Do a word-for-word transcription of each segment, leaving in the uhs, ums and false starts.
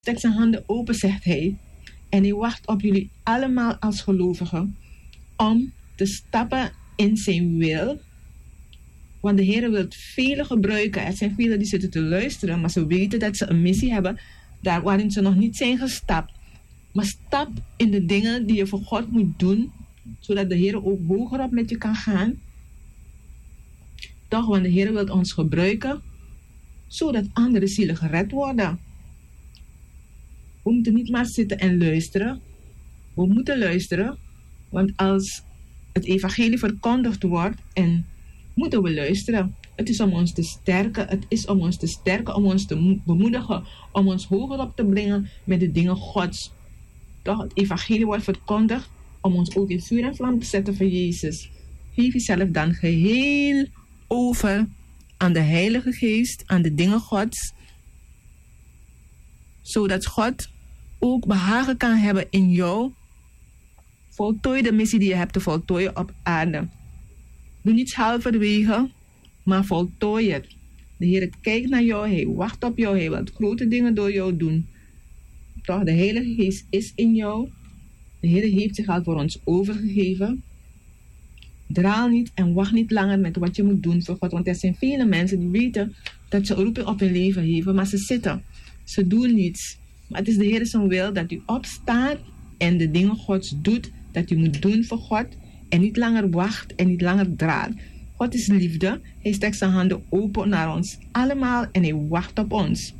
Steekt zijn handen open, zegt hij. En hij wacht op jullie allemaal als gelovigen om te stappen in zijn wil. Want de Heer wil velen gebruiken. Er zijn velen die zitten te luisteren, maar ze weten dat ze een missie hebben daar waarin ze nog niet zijn gestapt. Maar stap in de dingen die je voor God moet doen, zodat de Heer ook hoger op met je kan gaan. Toch, want de Heer wil ons gebruiken, zodat andere zielen gered worden. We moeten niet maar zitten en luisteren. We moeten luisteren, want als het evangelie verkondigd wordt, en moeten we luisteren. Het is om ons te sterken, het is om ons te sterken, om ons te bemoedigen, om ons hoger op te brengen met de dingen Gods. Toch, het evangelie wordt verkondigd om ons ook in vuur en vlam te zetten voor Jezus. Geef jezelf dan geheel over aan de Heilige Geest, aan de dingen Gods, zodat God ook behagen kan hebben in jou. Voltooi de missie die je hebt te voltooien op aarde. Doe niets halverwege, maar voltooi het. De Heer kijkt naar jou, Hij wacht op jou, Hij wil grote dingen door jou doen. Toch, de Heilige Geest is in jou. De Heer heeft zich al voor ons overgegeven. Draal niet en wacht niet langer met wat je moet doen voor God. Want er zijn vele mensen die weten dat ze roeping op hun leven hebben, maar ze zitten. Ze doen niets. Maar het is de Heer zijn wil dat u opstaat en de dingen Gods doet, dat u moet doen voor God. En niet langer wacht en niet langer draait. God is liefde. Hij steekt zijn handen open naar ons allemaal en hij wacht op ons.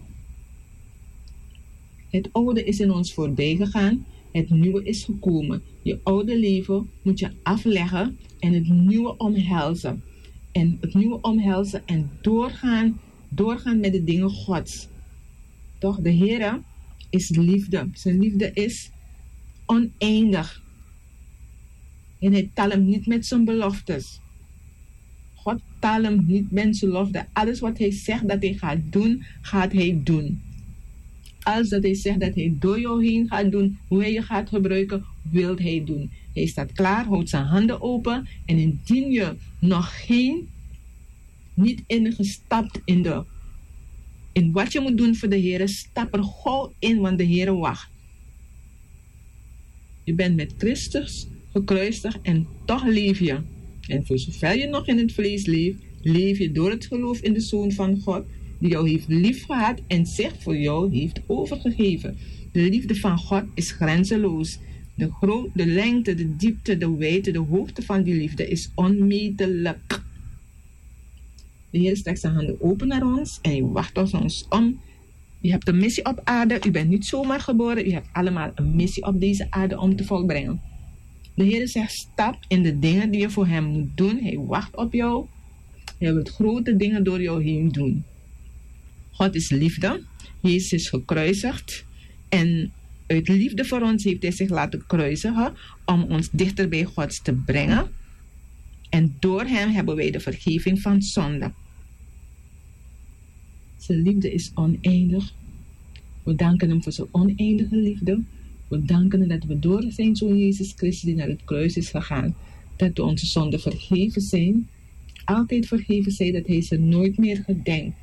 Het oude is in ons voorbij gegaan. Het nieuwe is gekomen. Je oude leven moet je afleggen en het nieuwe omhelzen. En het nieuwe omhelzen en doorgaan, doorgaan met de dingen Gods. Toch, de Heer is liefde. Zijn liefde is oneindig. En hij talt niet met zijn beloftes. God talt niet met zijn beloften. Alles wat hij zegt dat hij gaat doen, gaat hij doen. Alles dat hij zegt dat hij door jou heen gaat doen, hoe hij je gaat gebruiken, wil hij doen. Hij staat klaar, houdt zijn handen open. En indien je nog geen, niet ingestapt in, de, in wat je moet doen voor de Heer, stap er gauw in, want de Heer wacht. Je bent met Christus gekruisigd en toch leef je. En voor zover je nog in het vlees leeft, leef je door het geloof in de Zoon van God, die jou heeft lief gehad en zich voor jou heeft overgegeven. De liefde van God is grenzeloos. De, gro- de lengte, de diepte, de wijdte, de hoogte van die liefde is onmetelijk. De Heer strekt zijn handen open naar ons en hij wacht op ons om. Je hebt een missie op aarde, u bent niet zomaar geboren, u hebt allemaal een missie op deze aarde om te volbrengen. De Heer zegt, stap in de dingen die je voor hem moet doen. Hij wacht op jou. Hij wil grote dingen door jou heen doen. God is liefde. Jezus is gekruisigd. En uit liefde voor ons heeft hij zich laten kruisigen om ons dichter bij God te brengen. En door hem hebben wij de vergeving van zonde. Zijn liefde is oneindig. We danken hem voor zijn oneindige liefde. We danken hem dat we door zijn Zoon Jezus Christus die naar het kruis is gegaan, dat we onze zonden vergeven zijn, altijd vergeven zijn, dat hij ze nooit meer gedenkt.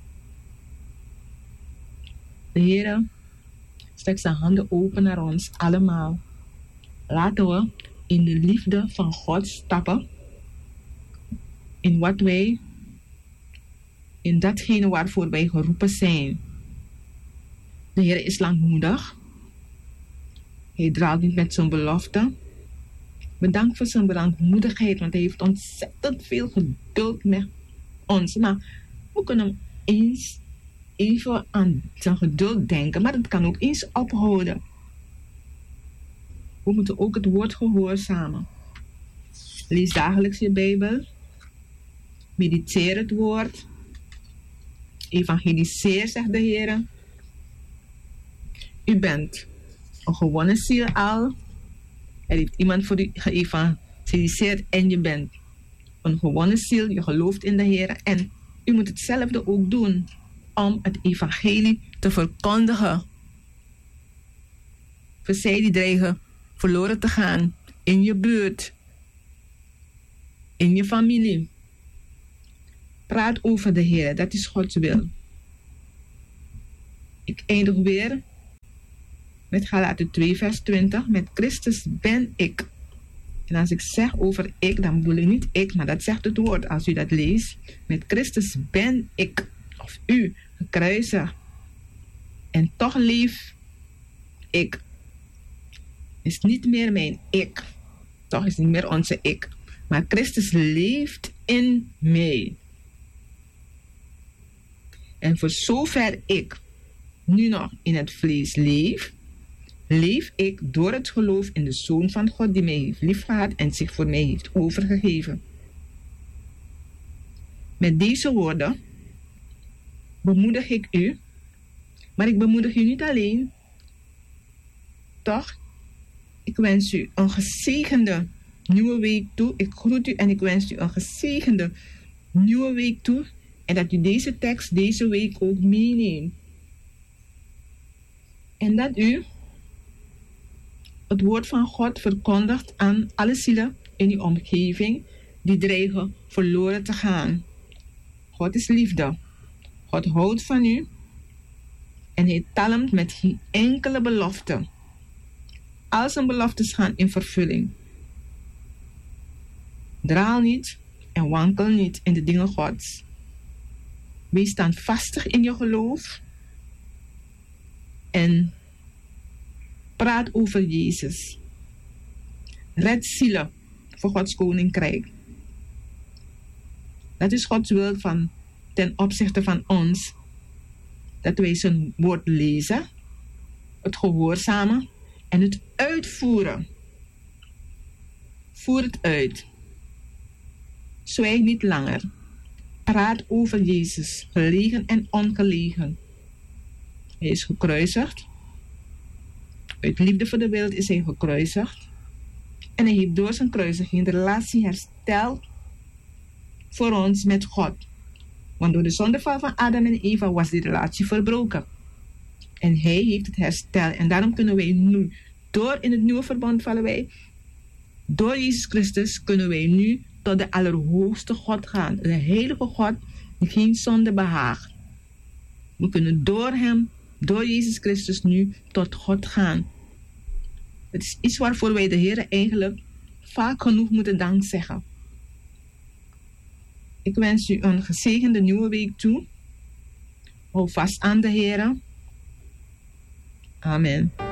De Heer strekt zijn handen open naar ons allemaal. Laten we in de liefde van God stappen, in wat wij, in datgene waarvoor wij geroepen zijn. De Heer is langmoedig. Hij draalt niet met zijn belofte. Bedankt voor zijn langmoedigheid, want hij heeft ontzettend veel geduld met ons. Maar we kunnen eens even aan zijn geduld denken, maar het kan ook eens ophouden. We moeten ook het woord gehoorzamen. Lees dagelijks je Bijbel. Mediteer het woord. Evangeliseer, zegt de Heer. U bent een gewone ziel al. Er heeft iemand voor u geëvangeliseerd en je bent een gewone ziel. Je gelooft in de Heer en u moet hetzelfde ook doen om het evangelie te verkondigen. Voor zij die dreigen verloren te gaan in je buurt, in je familie. Praat over de Heer, dat is Gods wil. Ik eindig weer Met Galaten twee vers twintig. Met Christus ben ik. En als ik zeg over ik, dan bedoel ik niet ik, maar dat zegt het woord als u dat leest. Met Christus ben ik, of u, gekruisigd. En toch leef ik. Is niet meer mijn ik. Toch is niet meer onze ik. Maar Christus leeft in mij. En voor zover ik nu nog in het vlees leef, leef ik door het geloof in de Zoon van God die mij heeft liefgehad en zich voor mij heeft overgegeven. Met deze woorden bemoedig ik u, maar ik bemoedig u niet alleen. Toch, ik wens u een gezegende nieuwe week toe. Ik groet u en ik wens u een gezegende nieuwe week toe. En dat u deze tekst deze week ook meeneemt. En dat u het woord van God verkondigt aan alle zielen in uw omgeving die dreigen verloren te gaan. God is liefde. God houdt van u. En hij talmt met geen enkele belofte. Al zijn beloftes gaan in vervulling. Draal niet en wankel niet in de dingen Gods. Wees standvastig in je geloof. En praat over Jezus. Red zielen voor Gods koninkrijk. Dat is Gods wil van, ten opzichte van ons. Dat wij zijn woord lezen, het gehoorzamen en het uitvoeren. Voer het uit. Zwijg niet langer. Praat over Jezus, gelegen en ongelegen. Hij is gekruisigd. Uit liefde voor de wereld is hij gekruisigd. En hij heeft door zijn kruisiging de relatie hersteld voor ons met God. Want door de zondeval van Adam en Eva was die relatie verbroken. En hij heeft het hersteld. En daarom kunnen wij nu, door in het nieuwe verbond vallen wij, door Jezus Christus kunnen wij nu tot de allerhoogste God gaan. De heilige God die geen zonde behaagt. We kunnen door hem, door Jezus Christus nu tot God gaan. Het is iets waarvoor wij de Heer eigenlijk vaak genoeg moeten dank zeggen. Ik wens u een gezegende nieuwe week toe. Hou vast aan de Heer. Amen.